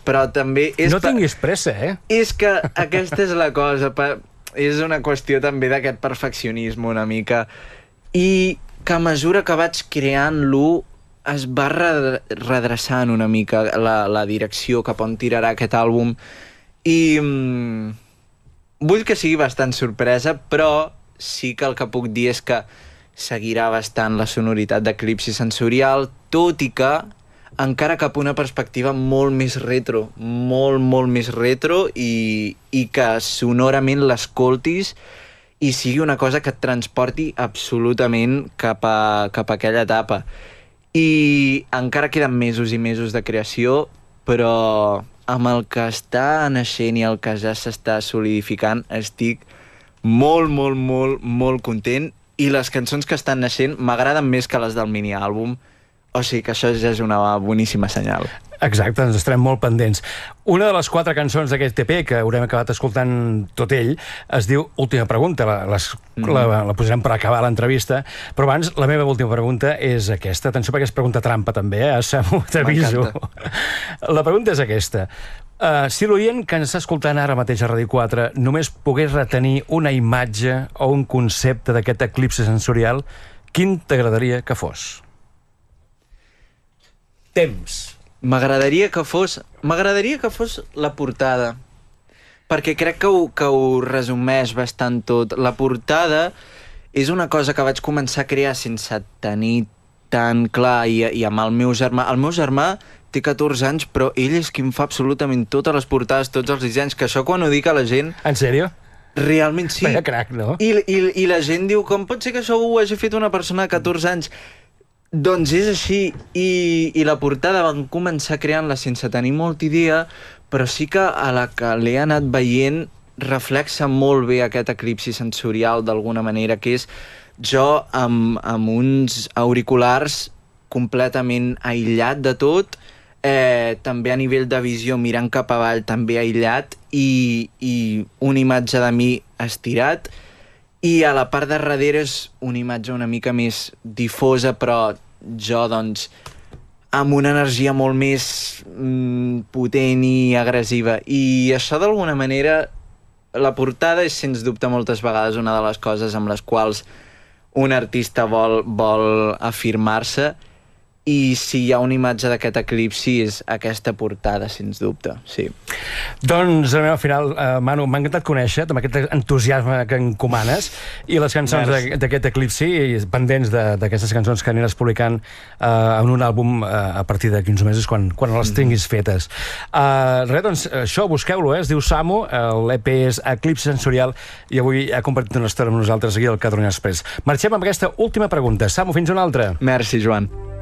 però també... No tinguis pressa, eh? És que aquesta és la cosa, és una qüestió també d'aquest perfeccionisme una mica, i que a mesura que vaig creant-lo es va redreçant una mica la direcció cap on tirarà aquest àlbum, i vull que sigui bastant sorpresa, però sí que el que puc dir és que seguirà bastant la sonoritat d'Eclipsi Sensorial, tot i que encara cap a una perspectiva molt més retro, molt més retro, i que sonorament l'escoltis i sigui una cosa que et transporti absolutament cap a aquella etapa. I encara queden mesos i mesos de creació, però amb el que està naixent i el que ja s'està solidificant estic molt content, i les cançons que estan naixent m'agraden més que les del mini-àlbum, o sigui que això ja és una boníssima senyal. Exacte, ens estarem molt pendents. Una de les 4 cançons d'aquest EP, que haurem acabat escoltant tot ell, es diu Última pregunta. La posarem per acabar l'entrevista, però abans la meva última pregunta és aquesta. Atenció, perquè és pregunta trampa també, Samu, t'aviso. La pregunta és aquesta. Si l'oient que ens està escoltant ara mateix a Ràdio 4 només pogués retenir una imatge o un concepte d'aquest eclipsi sensorial, quin t'agradaria que fos? Temps. M'agradaria que fos la portada, perquè crec que ho resumeix bastant tot. La portada és una cosa que vaig començar a crear sense tenir tan clar, i amb el meu germà. El meu germà té 14 anys, però ell és qui em fa absolutament totes les portades, tots els dissenys, que això quan ho dic a la gent... En sèrio? Realment sí. Vaya crac, no? I la gent diu, com pot ser que això ho hagi fet una persona de 14 anys? Doncs és així, i la portada vam començar creant-la sense tenir molta idea, però sí que a la que l'he anat veient reflexa molt bé aquest eclipsi sensorial d'alguna manera, que és jo amb uns auriculars completament aïllat de tot, també a nivell de visió mirant cap avall també aïllat, i una imatge de mi estirat, i a la part de darrere és una imatge una mica més difosa, però jo, doncs, amb una energia molt més potent i agressiva. I això, d'alguna manera, la portada és, sens dubte, moltes vegades una de les coses amb les quals un artista vol afirmar-se, i si hi ha una imatge d'aquest eclipsi és aquesta portada, sens dubte, sí. Doncs, al final, Manu, m'ha encantat conèixer-te amb aquest entusiasme que encomanes, i les cançons d'aquest eclipsi, pendents d'aquestes cançons que aniràs publicant en un àlbum a partir de 15 mesos, quan les tinguis fetes. Res, doncs, això, busqueu-lo, es diu Samu, l'EP és Eclipsi Sensorial, i avui ha compartit una estona amb nosaltres aquí al Catalunya Express. Marxem amb aquesta última pregunta. Samu, fins una altra. Merci, Joan.